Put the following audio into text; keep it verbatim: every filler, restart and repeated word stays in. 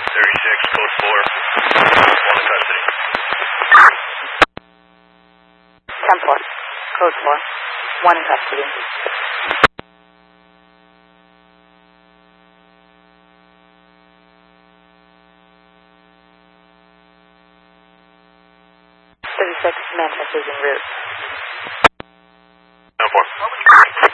thirty-six, code four, one in custody. ten four, code four, one in custody. thirty-six, Manchester is en route. ten four.